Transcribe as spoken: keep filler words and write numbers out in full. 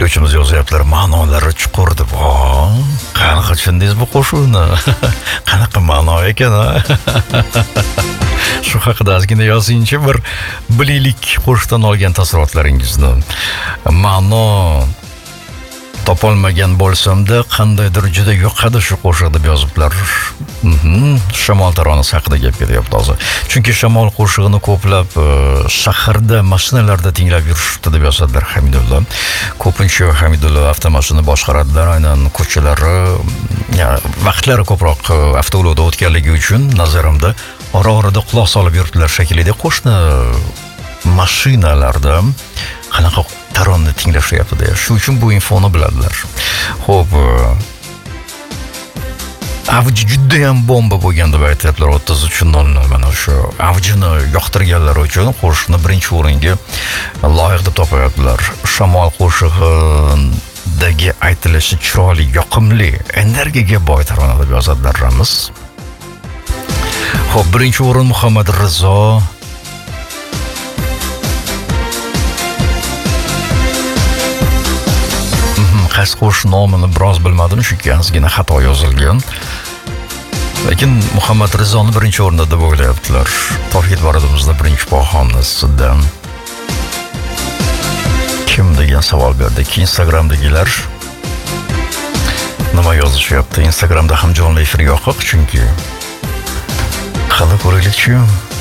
tinglovchimiz yozyaptilar, ma'nolari chuqur deb. Qanaqa tushundingiz bu qo'shiqni? Qanaqa ma'no ekan? Shu haqida ozgina yozingchi, bir bilaylik qo'shiqdan olgan taassurotlaringizni. Ma'no topolmagan bo'lsam-da, qandaydir juda yoqadi shu qo'shiq deb yoziblar. Shamol taronasi haqida gap ketyapti hozir. Chunki shamol qo'shig'ini ko'plab shaharda, mashinalarda tinglab yurishdi deb yozadilar Hamidulla. Ko'pincha Hamidulla avtomashina boshqaradilar, aynan ko'chalari, vaqtlari ko'proq avtoyo'lda o'tganligi uchun nazarimda ora-orada quloq solib yuribdilar shekilli. Qo'shni mashinalarda qanaqa taronni tinglashyapti. Shu uchun bu infoni biladilar. Xo'p, avji juda ham bomba bo'lgan deb aytyaptilar. o'ttiz uch nol nol mana shu avjini yoqtirganlar uchun qo'shiqni birinchi o'ringa loyiq deb topayaptilar. Shamol qo'shig'idagi aytilishi chiroyli, yoqimli, energiyaga boy tarona deb yozadilar Ramiz. Xo'p, birinchi o'rin Muhammad Rizo. Qaysi qo'shiq nomini biroz bilmadim, chunki ozgina xato yozilgan. Lekin Muhammad Rizoni birinchi o'rinda deb o'ylayaptilar. Tohid Boradimizda birinchi pohonni sizdan. Kim degan savol berdik. Instagramdagilar nima yozishyapti? Instagramda ham jonli efir yo'q, chunki qani ko'raylikchi.